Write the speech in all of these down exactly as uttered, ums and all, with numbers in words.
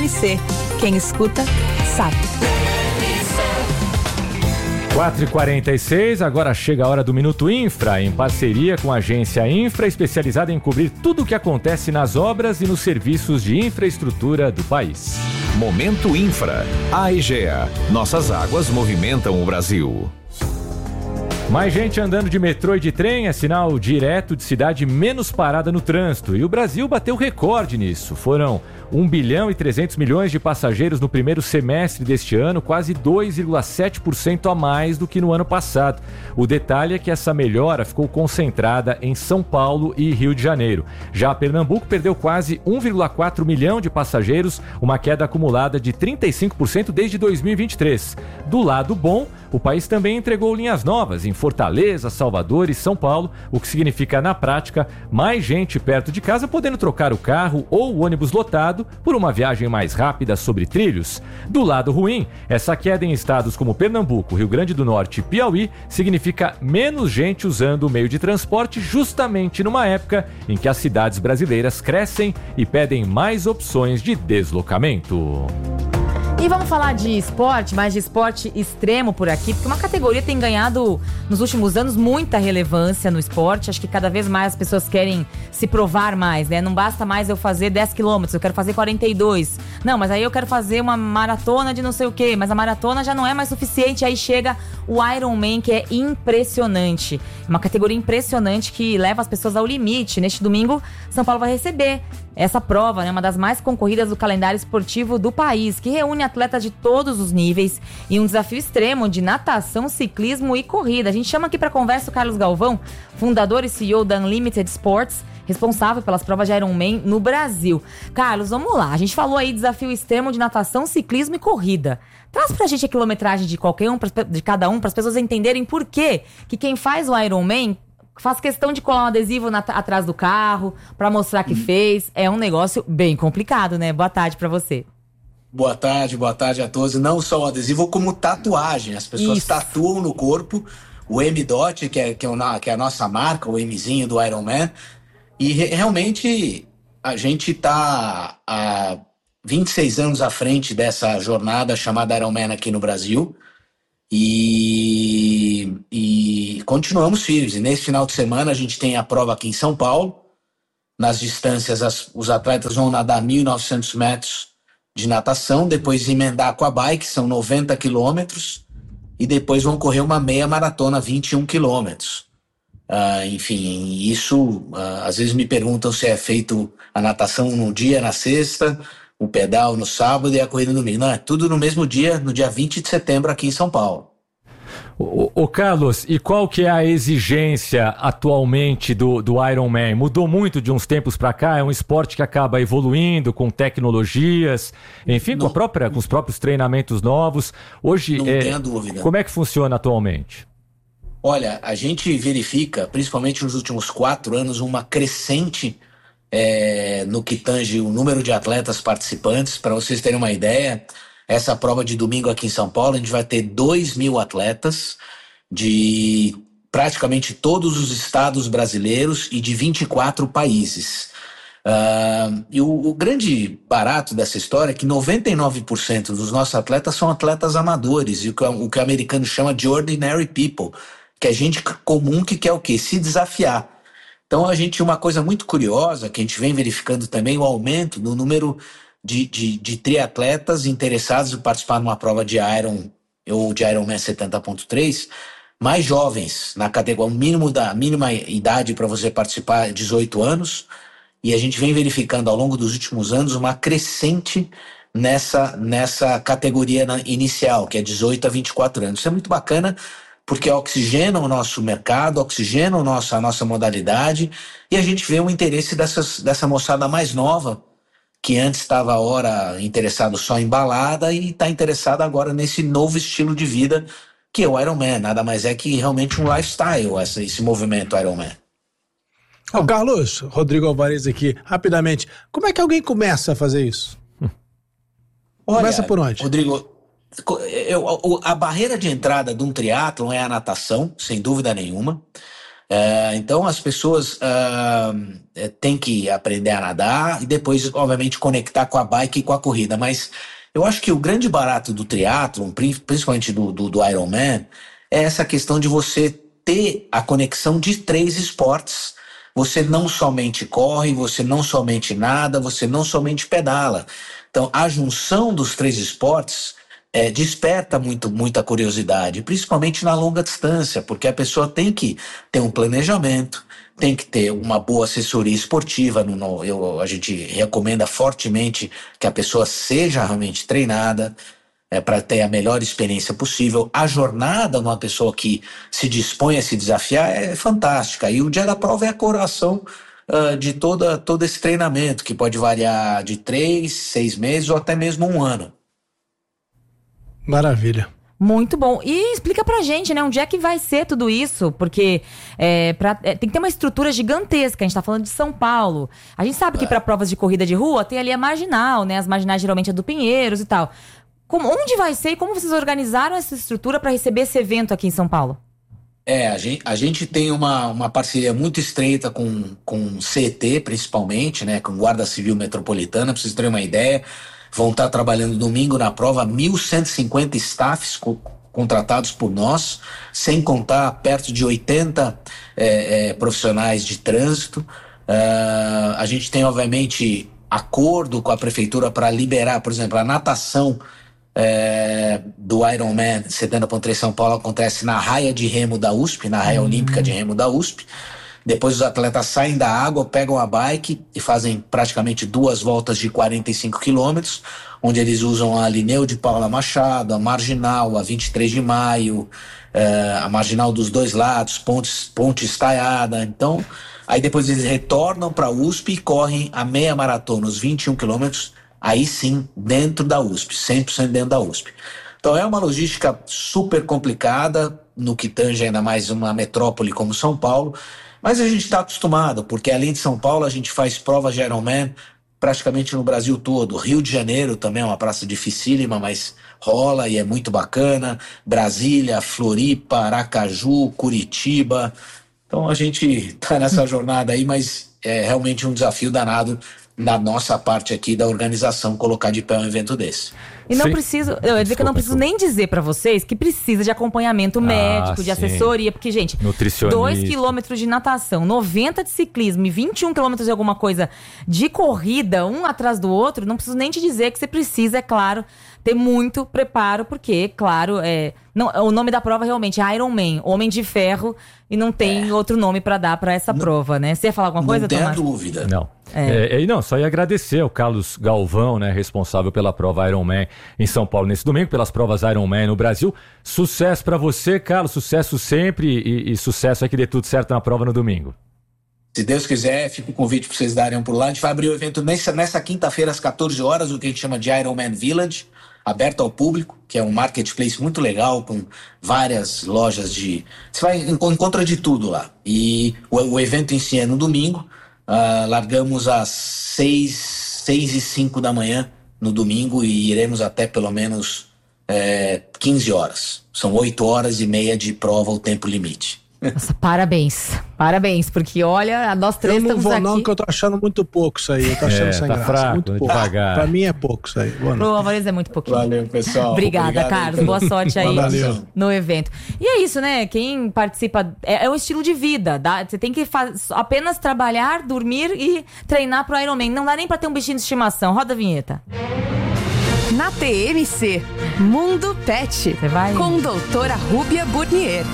M C. Quem escuta, sabe. quatro e quarenta e seis, agora chega a hora do Minuto Infra, em parceria com a agência Infra, especializada em cobrir tudo o que acontece nas obras e nos serviços de infraestrutura do país. Momento Infra. A Egea. Nossas águas movimentam o Brasil. Mais gente andando de metrô e de trem é sinal direto de cidade menos parada no trânsito. E o Brasil bateu recorde nisso. Foram um bilhão e trezentos milhões de passageiros no primeiro semestre deste ano, quase dois vírgula sete por cento a mais do que no ano passado. O detalhe é que essa melhora ficou concentrada em São Paulo e Rio de Janeiro. Já Pernambuco perdeu quase um vírgula quatro milhão de passageiros, uma queda acumulada de trinta e cinco por cento desde dois mil e vinte e três. Do lado bom, o país também entregou linhas novas em Fortaleza, Salvador e São Paulo, o que significa, na prática, mais gente perto de casa podendo trocar o carro ou o ônibus lotado por uma viagem mais rápida sobre trilhos. Do lado ruim, essa queda em estados como Pernambuco, Rio Grande do Norte e Piauí significa menos gente usando o meio de transporte, justamente numa época em que as cidades brasileiras crescem e pedem mais opções de deslocamento. E vamos falar de esporte, mas de esporte extremo por aqui, porque uma categoria tem ganhado nos últimos anos muita relevância no esporte. Acho que cada vez mais as pessoas querem se provar mais, né? Não basta mais eu fazer dez quilômetros, eu quero fazer quarenta e dois. Não, mas aí eu quero fazer uma maratona de não sei o quê, mas a maratona já não é mais suficiente. Aí chega o Ironman, que é impressionante. Uma categoria impressionante que leva as pessoas ao limite. Neste domingo, São Paulo vai receber essa prova, né, uma das mais concorridas do calendário esportivo do país, que reúne atletas de todos os níveis e um desafio extremo de natação, ciclismo e corrida. A gente chama aqui para conversa o Carlos Galvão, fundador e C E O da Unlimited Sports, responsável pelas provas de Ironman no Brasil. Carlos, vamos lá. A gente falou aí desafio extremo de natação, ciclismo e corrida. Traz pra gente a quilometragem de qualquer um, de cada um, para as pessoas entenderem por quê que quem faz o Ironman faz questão de colar um adesivo na, atrás do carro pra mostrar que hum. fez. É um negócio bem complicado, né? Boa tarde pra você. Boa tarde, boa tarde a todos. Não só o adesivo, como tatuagem. As pessoas Isso. tatuam no corpo o M-Dot, que é, que, é o, que é a nossa marca, o Mzinho do Ironman. E re, realmente a gente tá há vinte e seis anos à frente dessa jornada chamada Ironman aqui no Brasil. E, e continuamos firmes. E nesse final de semana a gente tem a prova aqui em São Paulo. Nas distâncias, as, os atletas vão nadar mil e novecentos metros de natação, depois emendar com a bike, são noventa quilômetros, e depois vão correr uma meia maratona, vinte e um quilômetros. Uh, enfim, isso, uh, às vezes me perguntam se é feito a natação no dia, na sexta, o pedal no sábado e a corrida no domingo. Não, é tudo no mesmo dia, no dia vinte de setembro aqui em São Paulo. Ô, ô Carlos, e qual que é a exigência atualmente do, do Ironman? Mudou muito de uns tempos para cá? É um esporte que acaba evoluindo com tecnologias, enfim, não, com, a própria, com os próprios treinamentos novos. Hoje, não é, tenha dúvida. Como é que funciona atualmente? Olha, a gente verifica, principalmente nos últimos quatro anos, uma crescente é, no que tange o número de atletas participantes. Para vocês terem uma ideia, essa prova de domingo aqui em São Paulo, a gente vai ter dois mil atletas de praticamente todos os estados brasileiros e de vinte e quatro países. Uh, e o, o grande barato dessa história é que noventa e nove por cento dos nossos atletas são atletas amadores, e o que o, que o americano chama de ordinary people, que é gente comum que quer o quê? Se desafiar. Então a gente, uma coisa muito curiosa, que a gente vem verificando também, o aumento no número de, de, de triatletas interessados em participar numa prova de Iron ou de Ironman setenta ponto três, mais jovens, na categoria, o mínimo da mínima idade para você participar é dezoito anos, e a gente vem verificando ao longo dos últimos anos uma crescente nessa, nessa categoria inicial, que é dezoito a vinte e quatro anos. Isso é muito bacana, porque oxigena o nosso mercado, oxigena o nosso, a nossa modalidade, e a gente vê o interesse dessas, dessa moçada mais nova, que antes estava, ora, interessado só em balada e está interessado agora nesse novo estilo de vida, que é o Ironman. Nada mais é que realmente um lifestyle, essa, esse movimento Ironman. Ô, oh, Carlos, Rodrigo Alvarez aqui, rapidamente, como é que alguém começa a fazer isso? Olha, começa por onde? Rodrigo, eu, a barreira de entrada de um triatlon é a natação, sem dúvida nenhuma. É, então as pessoas uh, têm que aprender a nadar e depois, obviamente, conectar com a bike e com a corrida. Mas eu acho que o grande barato do triatlon, principalmente do, do, do Ironman, é essa questão de você ter a conexão de três esportes. Você não somente corre, você não somente nada, você não somente pedala. Então a junção dos três esportes É, desperta muito, muita curiosidade, principalmente na longa distância, porque a pessoa tem que ter um planejamento, tem que ter uma boa assessoria esportiva. No, no, eu, a gente recomenda fortemente que a pessoa seja realmente treinada é, para ter a melhor experiência possível. A jornada de uma pessoa que se dispõe a se desafiar é fantástica, e o dia da prova é a coroação uh, de toda, todo esse treinamento, que pode variar de três, seis meses ou até mesmo um ano. Maravilha. Muito bom. E explica pra gente, né, onde é que vai ser tudo isso? Porque é, pra, é, tem que ter uma estrutura gigantesca. A gente tá falando de São Paulo. A gente sabe que para provas de corrida de rua tem ali a marginal, né? As marginais geralmente é do Pinheiros e tal. Como, onde vai ser e como vocês organizaram essa estrutura para receber esse evento aqui em São Paulo? É, a gente, a gente tem uma, uma parceria muito estreita com, com C E T, principalmente, né? Com Guarda Civil Metropolitana, pra vocês terem uma ideia. Vão estar trabalhando domingo na prova mil cento e cinquenta staffs co- contratados por nós, sem contar perto de oitenta é, é, profissionais de trânsito. Uh, a gente tem, obviamente, acordo com a prefeitura para liberar, por exemplo, a natação é, do Ironman setenta ponto três São Paulo acontece na raia de remo da U S P, na raia uhum. olímpica de remo da U S P. Depois os atletas saem da água, pegam a bike e fazem praticamente duas voltas de quarenta e cinco quilômetros, onde eles usam a Lineu de Paula Machado, a Marginal, a vinte e três de maio, eh, a Marginal dos dois lados, pontes, ponte estaiada. Então, aí depois eles retornam para a U S P e correm a meia maratona, os vinte e um quilômetros, aí sim, dentro da U S P, cem por cento dentro da U S P. Então é uma logística super complicada, no que tange ainda mais uma metrópole como São Paulo. Mas a gente está acostumado, porque além de São Paulo, a gente faz provas de Ironman praticamente no Brasil todo. Rio de Janeiro também é uma praça dificílima, mas rola e é muito bacana. Brasília, Floripa, Aracaju, Curitiba. Então a gente está nessa jornada aí, mas é realmente um desafio danado da nossa parte aqui da organização colocar de pé um evento desse. E não Sim. preciso, eu ia dizer que eu não preciso nem dizer pra vocês que precisa de acompanhamento médico, ah, de assessoria, porque, gente, dois quilômetros de natação, noventa de ciclismo e vinte e um quilômetros de alguma coisa de corrida, um atrás do outro, não preciso nem te dizer que você precisa, é claro, ter muito preparo, porque, claro, é, não, o nome da prova realmente é Ironman, Homem de Ferro, e não tem é. outro nome pra dar pra essa não, prova, né? Você ia falar alguma coisa, Tomás? Não tem dúvida. Não. É. É, não, só ia agradecer ao Carlos Galvão, né, responsável pela prova Ironman em São Paulo nesse domingo, pelas provas Ironman no Brasil. Sucesso pra você, Carlos, sucesso sempre e, e sucesso aí que dê tudo certo na prova no domingo. Se Deus quiser, fica o convite para vocês darem um por lá. A gente vai abrir o evento nessa, nessa quinta-feira às catorze horas, o que a gente chama de Ironman Village, aberto ao público, que é um marketplace muito legal, com várias lojas de... Você vai encontra de tudo lá. E o, o evento em si é no domingo. Uh, largamos às seis, seis e cinco da manhã no domingo e iremos até pelo menos é, quinze horas. São oito horas e meia de prova, o tempo limite. Nossa, parabéns. Parabéns, porque olha, nós três estamos aqui... Eu não vou não, que eu tô achando muito pouco isso aí. Eu tô achando é, sem tá graça. Fraco, muito pouco. Devagar. Pra mim é pouco isso aí. Pro Alvarez é muito pouquinho. Valeu, pessoal. Obrigada, Obrigado, Carlos. Aí. Boa sorte aí Valeu. no evento. E é isso, né? Quem participa... É, é um estilo de vida. Dá, você tem que faz, apenas trabalhar, dormir e treinar pro Ironman. Não dá nem pra ter um bichinho de estimação. Roda a vinheta. Na T M C, Mundo Pet. Você vai? Com doutora Rúbia Burnier.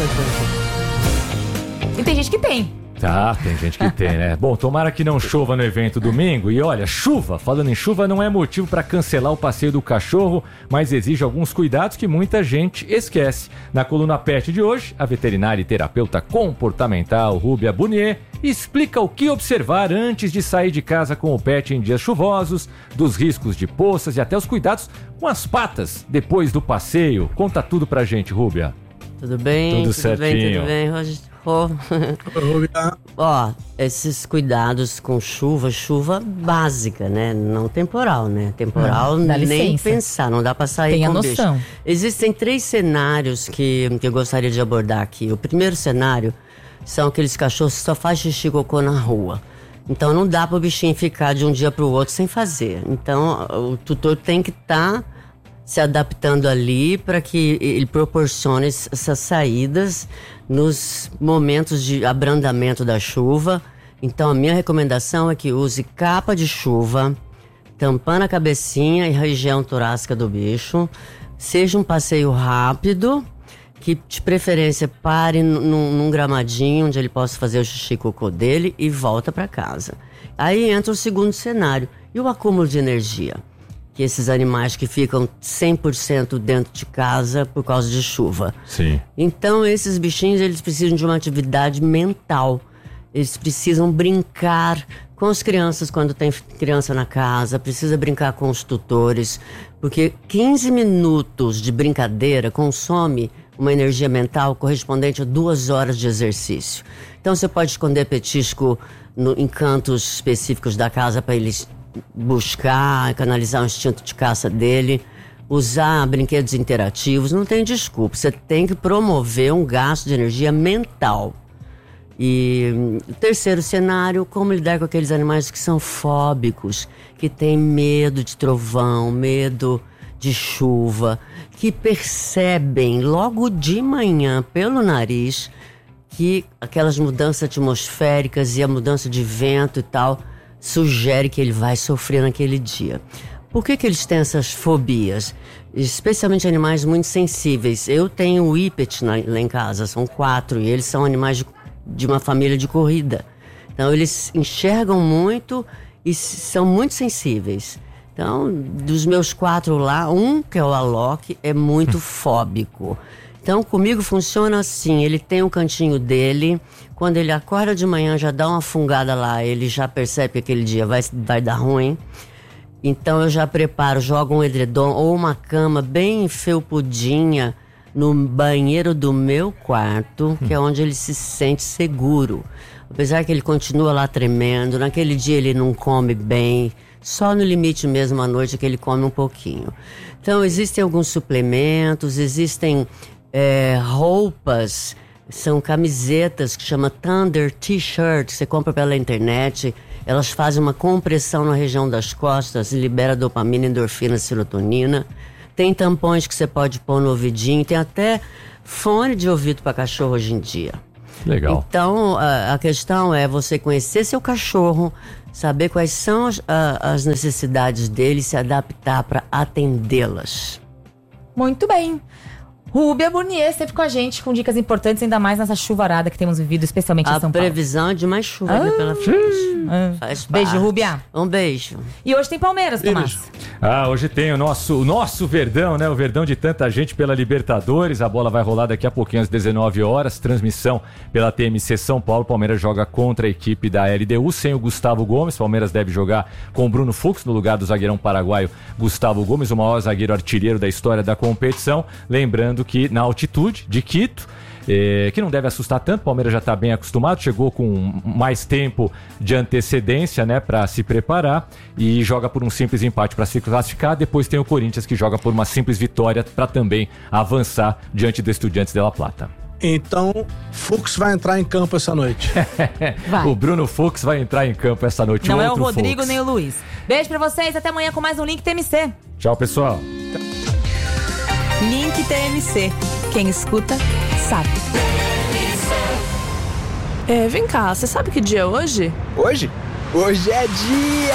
E tem gente que tem. Tá, tem gente que tem, né? Bom, tomara que não chova no evento domingo. E olha, chuva, falando em chuva, não é motivo para cancelar o passeio do cachorro, mas exige alguns cuidados que muita gente esquece. Na coluna Pet de hoje, a veterinária e terapeuta comportamental Rúbia Burnier explica o que observar antes de sair de casa com o pet em dias chuvosos, dos riscos de poças e até os cuidados com as patas depois do passeio. Conta tudo pra gente, Rúbia. Tudo bem? Tudo, tudo certinho. bem, tudo bem, Roger? Ó, esses cuidados com chuva, chuva básica, né? Não temporal, né? Temporal não, nem pensar, não dá pra sair Tenha com noção. bicho. Existem três cenários que, que eu gostaria de abordar aqui. O primeiro cenário são aqueles cachorros que só faz xixi e cocô na rua. Então não dá para o bichinho ficar de um dia para o outro sem fazer. Então o tutor tem que estar tá se adaptando ali para que ele proporcione essas saídas nos momentos de abrandamento da chuva. Então a minha recomendação é que use capa de chuva, tampando a cabecinha e região torácica do bicho. Seja um passeio rápido, que de preferência pare num, num gramadinho onde ele possa fazer o xixi e cocô dele e volta para casa. Aí entra o segundo cenário, e o acúmulo de energia, que esses animais que ficam cem por cento dentro de casa por causa de chuva. Sim. Então esses bichinhos, eles precisam de uma atividade mental, eles precisam brincar com as crianças quando tem criança na casa, precisa brincar com os tutores, porque quinze minutos de brincadeira consome uma energia mental correspondente a duas horas de exercício. Então você pode esconder petisco no, em cantos específicos da casa para eles buscar, canalizar o instinto de caça dele, usar brinquedos interativos, não tem desculpa. Você tem que promover um gasto de energia mental. E o terceiro cenário, como lidar com aqueles animais que são fóbicos, que têm medo de trovão, medo de chuva, que percebem logo de manhã pelo nariz que aquelas mudanças atmosféricas e a mudança de vento e tal sugere que ele vai sofrer naquele dia. Por que que eles têm essas fobias? Especialmente animais muito sensíveis. Eu tenho o Whippet lá em casa, são quatro, e eles são animais de, de uma família de corrida. Então eles enxergam muito e são muito sensíveis. Então, dos meus quatro lá, um, que é o Alok, é muito fóbico. Então, comigo funciona assim, ele tem um cantinho dele, quando ele acorda de manhã, já dá uma fungada lá, ele já percebe que aquele dia vai, vai dar ruim. Então, eu já preparo, jogo um edredom ou uma cama bem felpudinha no banheiro do meu quarto, que é onde ele se sente seguro. Apesar que ele continua lá tremendo, naquele dia ele não come bem, só no limite mesmo à noite que ele come um pouquinho. Então existem alguns suplementos, existem é, roupas, são camisetas que chama Thunder T-shirt, que você compra pela internet. Elas fazem uma compressão na região das costas, libera dopamina, endorfina, serotonina. Tem tampões que você pode pôr no ouvidinho, tem até fone de ouvido para cachorro hoje em dia. Legal. Então a, a questão é você conhecer seu cachorro, saber quais são as, a, as necessidades dele e se adaptar para atendê-las. Muito bem. Rúbia Burnier esteve com a gente com dicas importantes, ainda mais nessa chuvarada que temos vivido, especialmente em a São Paulo. A previsão é de mais chuva ah, pela frente. Ah. Faz beijo, parte. Rúbia. Um beijo. E hoje tem Palmeiras, Tomás. Ah, hoje tem o nosso, o nosso Verdão, né? O Verdão de tanta gente pela Libertadores. A bola vai rolar daqui a pouquinho às dezenove horas. Transmissão pela T M C São Paulo. Palmeiras joga contra a equipe da L D U sem o Gustavo Gomes. Palmeiras deve jogar com o Bruno Fux no lugar do zagueirão paraguaio Gustavo Gomes, o maior zagueiro artilheiro da história da competição. Lembrando que na altitude de Quito, É, que não deve assustar tanto, o Palmeiras já está bem acostumado, chegou com mais tempo de antecedência, né, para se preparar e joga por um simples empate para se classificar. Depois tem o Corinthians que joga por uma simples vitória para também avançar diante do Estudiantes de La Plata. Então, Fux vai entrar em campo essa noite. Vai. O Bruno Fux vai entrar em campo essa noite. Não o é o outro Rodrigo Fux. nem o Luiz. Beijo pra vocês, até amanhã com mais um Link T M C. Tchau, pessoal. Link T M C. Quem escuta, sabe. É, vem cá, você sabe que dia é hoje? Hoje? Hoje é dia...